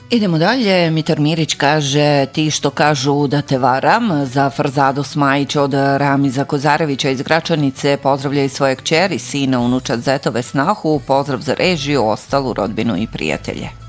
Idemo dalje, Mitar Mirić kaže: ti što kažu da te varam. Za Farzado Smajić od Ramiza Kozarevića iz Gračanice pozdravljaju svoje kćeri, sina, unučad, zetove, snahu, pozdrav za režiju, ostalu rodbinu i prijatelje.